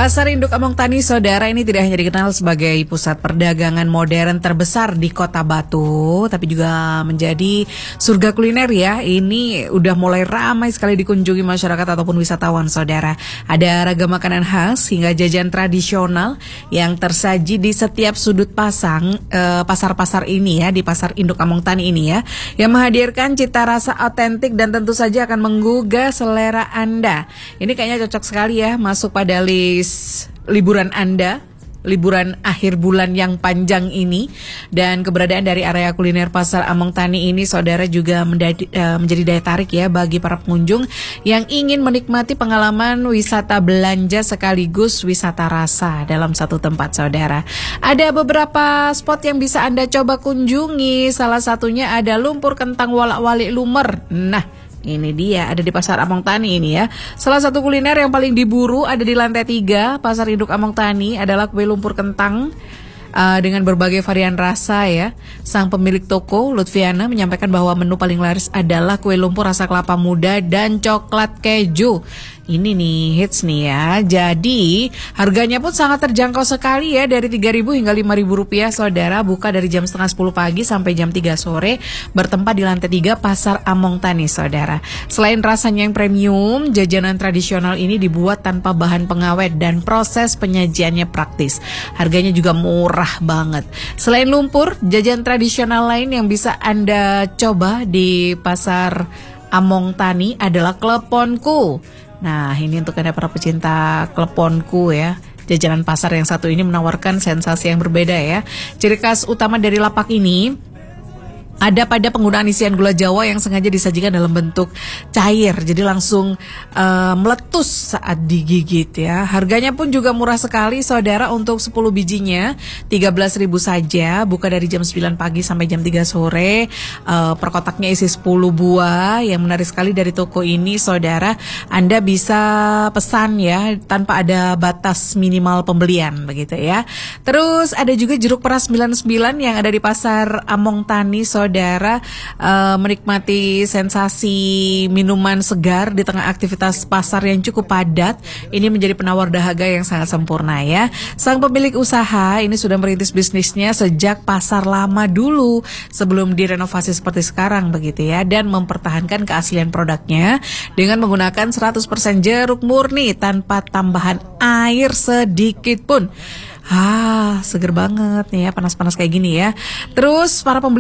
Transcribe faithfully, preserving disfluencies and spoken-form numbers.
Pasar Induk Among Tani, saudara, ini tidak hanya dikenal sebagai pusat perdagangan modern terbesar di Kota Batu, tapi juga menjadi surga kuliner ya. Ini udah mulai ramai sekali dikunjungi masyarakat ataupun wisatawan, saudara. Ada ragam makanan khas hingga jajan tradisional yang tersaji di setiap sudut pasang eh, pasar-pasar ini ya, di Pasar Induk Among Tani ini ya, yang menghadirkan cita rasa otentik dan tentu saja akan menggugah selera Anda. Ini kayaknya cocok sekali ya masuk pada list liburan Anda, liburan akhir bulan yang panjang ini. Dan keberadaan dari area kuliner Pasar Among Tani ini, saudara, juga mendadi, uh, menjadi daya tarik ya bagi para pengunjung yang ingin menikmati pengalaman wisata belanja sekaligus wisata rasa dalam satu tempat, saudara. Ada beberapa spot yang bisa Anda coba kunjungi. Salah satunya ada lumpur kentang walak-walik lumer. Nah, ini dia, ada di Pasar Among Tani ini ya. Salah satu kuliner yang paling diburu ada di lantai tiga Pasar Induk Among Tani adalah kue lumpur kentang uh, dengan berbagai varian rasa ya. Sang pemilik toko, Lutfiana, menyampaikan bahwa menu paling laris adalah kue lumpur rasa kelapa muda dan coklat keju. Ini nih hits nih ya. Jadi harganya pun sangat terjangkau sekali ya, dari tiga ribu hingga lima ribu rupiah, saudara. Buka dari jam setengah sepuluh pagi sampai jam tiga sore. Bertempat di lantai tiga Pasar Among Tani, saudara. Selain rasanya yang premium, jajanan tradisional ini dibuat tanpa bahan pengawet dan proses penyajiannya praktis. Harganya juga murah banget. Selain lumpur, jajan tradisional lain yang bisa Anda coba di Pasar Among Tani adalah kleponku. Nah, ini untuk Anda para pecinta kleponku ya. Jajanan pasar yang satu ini menawarkan sensasi yang berbeda ya. Ciri khas utama dari lapak ini ada pada penggunaan isian gula Jawa yang sengaja disajikan dalam bentuk cair, jadi langsung uh, meletus saat digigit ya. Harganya pun juga murah sekali, saudara. Untuk sepuluh bijinya tiga belas ribu saja. Buka dari jam sembilan pagi sampai jam tiga sore. uh, Per kotaknya isi sepuluh buah. Yang menarik sekali dari toko ini, saudara, Anda bisa pesan ya tanpa ada batas minimal pembelian begitu ya. Terus ada juga jeruk peras sembilan puluh sembilan yang ada di Pasar Among Tani, saudara. Saudara, uh, menikmati sensasi minuman segar di tengah aktivitas pasar yang cukup padat. Ini menjadi penawar dahaga yang sangat sempurna ya. Sang pemilik usaha ini sudah merintis bisnisnya sejak pasar lama dulu, sebelum direnovasi seperti sekarang begitu ya, dan mempertahankan keaslian produknya dengan menggunakan seratus persen jeruk murni tanpa tambahan air sedikit pun. Ah, seger banget nih ya, panas-panas kayak gini ya. Terus para pembeli